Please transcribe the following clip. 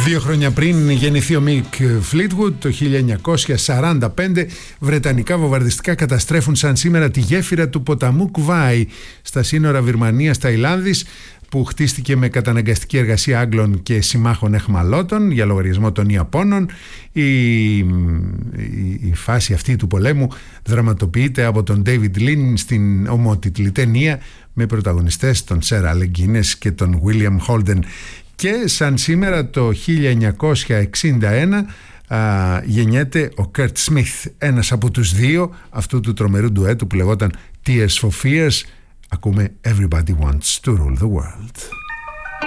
2 χρόνια πριν γεννηθεί ο Μικ Φλίτγουντ, το 1945, βρετανικά βομβαρδιστικά καταστρέφουν σαν σήμερα τη γέφυρα του ποταμού Κουβάι στα σύνορα Βυρμανίας-Ταϊλάνδης, που χτίστηκε με καταναγκαστική εργασία Άγγλων και συμμάχων εχμαλώτων για λογαριασμό των Ιαπώνων. Η φάση αυτή του πολέμου δραματοποιείται από τον David Lean στην ομότιτλη ταινία με πρωταγωνιστές τον Sir Alec Guinness και τον William Holden. Και σαν σήμερα το 1961 γεννιέται ο Kurt Smith, ένας από τους δύο αυτού του τρομερού ντουέτου που λεγόταν Tears for Fears. Ακούμε Everybody Wants to Rule the World.